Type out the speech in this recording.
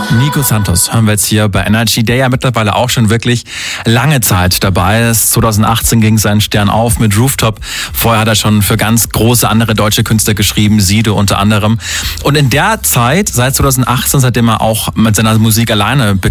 Nico Santos hören wir jetzt hier bei Energy, der ja mittlerweile auch schon wirklich lange Zeit dabei ist. 2018 ging sein Stern auf mit Rooftop. Vorher hat er schon für ganz große andere deutsche Künstler geschrieben, Sido unter anderem. Und in der Zeit, seit 2018, seitdem er auch mit seiner Musik alleine